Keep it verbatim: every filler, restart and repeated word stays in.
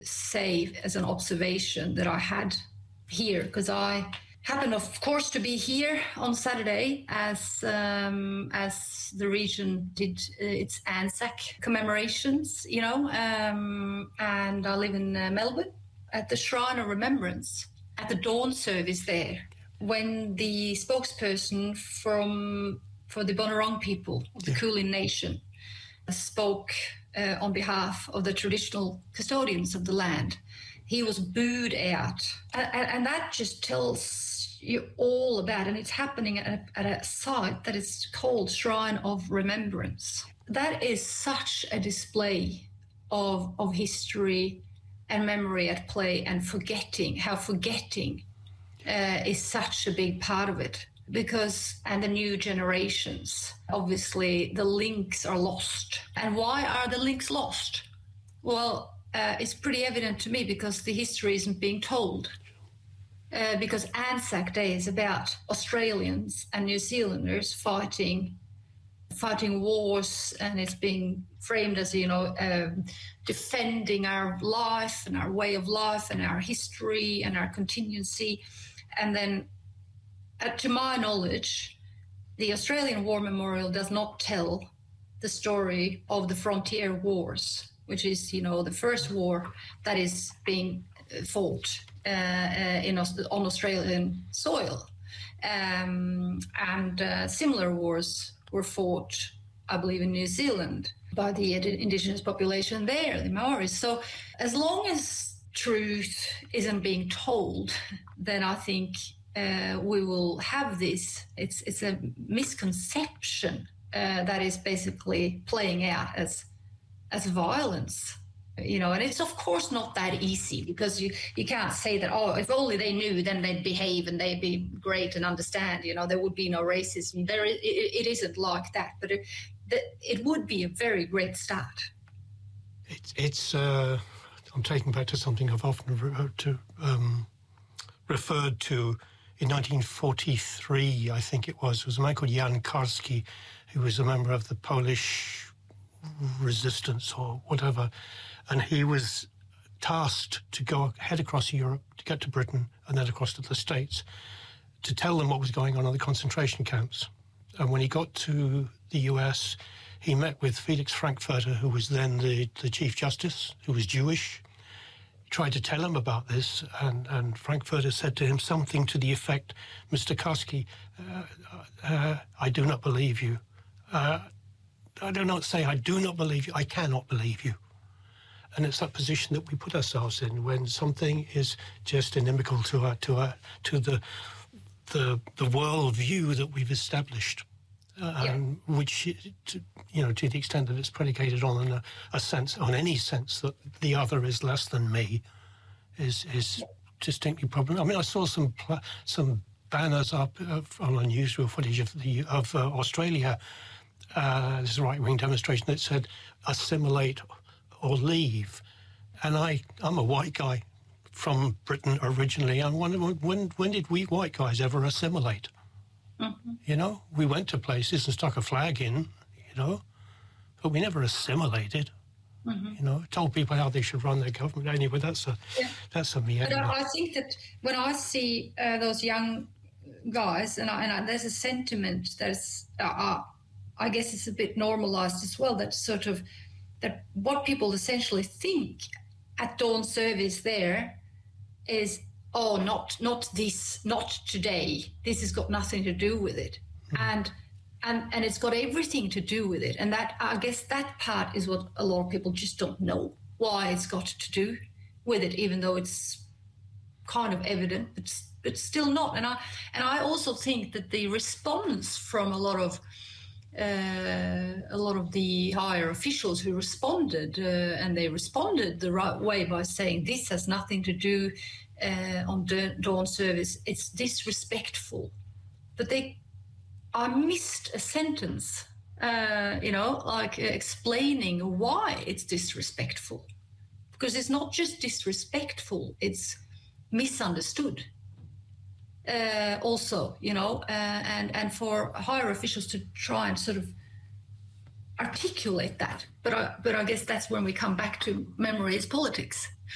say as an observation that I had here, because I happen, of course, to be here on Saturday as um, as the region did uh, its Anzac commemorations, you know, um, and I live in uh, Melbourne at the Shrine of Remembrance, at the dawn service there, when the spokesperson from for the Bunurong people of the yeah. Kulin Nation spoke uh, on behalf of the traditional custodians of the land. He was booed out. And, and that just tells you all about, and it's happening at a, at a site that is called Shrine of Remembrance. That is such a display of, of history and memory at play, and forgetting, how forgetting uh, is such a big part of it. Because, and the new generations, obviously the links are lost. And why are the links lost? Well, uh, it's pretty evident to me because the history isn't being told. Uh, because Anzac Day is about Australians and New Zealanders fighting fighting wars, and it's being framed as, you know, um, defending our life and our way of life and our history and our contingency. And then, uh, to my knowledge, the Australian War Memorial does not tell the story of the frontier wars, which is, you know, the first war that is being fought uh, uh, in on Australian soil. Um, and uh, similar wars were fought, I believe, in New Zealand by the indigenous population there, the Maoris. So as long as truth isn't being told, then I think uh, we will have this. It's, it's a misconception uh, that is basically playing out as as violence. You know, and it's of course not that easy, because you, you can't say that, oh, if only they knew, then they'd behave and they'd be great and understand, you know, there would be no racism. There, it, it isn't like that, but it, it would be a very great start. It's, it's uh, I'm taking back to something I've often re- to, um, referred to. In nineteen forty-three, I think it was, was a man called Jan Karski, who was a member of the Polish resistance or whatever, and he was tasked to go head across Europe to get to Britain and then across to the States to tell them what was going on in the concentration camps. And when he got to the U S, he met with Felix Frankfurter, who was then the, the Chief Justice, who was Jewish. He tried to tell him about this, and, and Frankfurter said to him something to the effect, Mister Karski, uh, uh, I do not believe you. Uh, I do not say I do not believe you, I cannot believe you. And it's that position that we put ourselves in when something is just inimical to our, to our, to the the the world view that we've established, uh, yeah. um, which, to, you know, to the extent that it's predicated on a, a sense, on any sense that the other is less than me, is is yeah. distinctly problematic. I mean, I saw some pl- some banners up uh, on unusual footage of the of uh, Australia. Uh, this is a right-wing demonstration that said assimilate or leave. And I, I'm a white guy from Britain originally. I'm wondering, when, when did we white guys ever assimilate? Mm-hmm. You know, we went to places and stuck a flag in, you know, but we never assimilated. Mm-hmm. You know, told people how they should run their government. Anyway, that's a, yeah. that's a me. But I, I think that when I see uh, those young guys, and, I, and I, there's a sentiment that's... Uh, I guess it's a bit normalized as well, that sort of, that what people essentially think at dawn service there is, oh, not not this, not today. This has got nothing to do with it. Mm-hmm. And and and it's got everything to do with it. And that, I guess that part is what a lot of people just don't know, why it's got to do with it, even though it's kind of evident, but, but still not. And I, and I also think that the response from a lot of Uh, a lot of the higher officials who responded, uh, and they responded the right way by saying this has nothing to do uh, on dawn service, it's disrespectful. But they, I missed a sentence, uh, you know, like uh, explaining why it's disrespectful. Because it's not just disrespectful, it's misunderstood. Uh, also, you know, uh, and, and for higher officials to try and sort of articulate that. But I, but I guess that's when we come back to memory is politics.